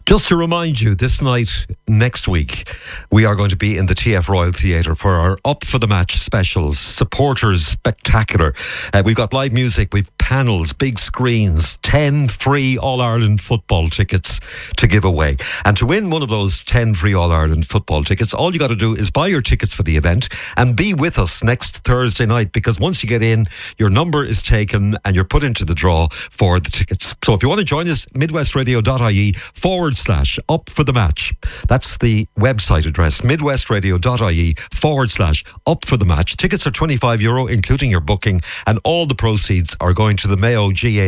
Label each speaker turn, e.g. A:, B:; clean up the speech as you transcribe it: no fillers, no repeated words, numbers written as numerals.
A: Just to remind you, this night, next week, we are going to be in the TF Royal Theatre for our Up for the Match specials, supporters spectacular. We've got live music, we've panels, big screens, 10 free All-Ireland football tickets to give away. And to win one of those 10 free All-Ireland football tickets, all you got to do is buy your tickets for the event and be with us next Thursday night, because once you get in, your number is taken and you're put into the draw for the tickets. So if you want to join us, midwestradio.ie/up for the match. That's the website address, midwestradio.ie/up for the match. Tickets are €25, including your booking, and all the proceeds are going to the Mayo GA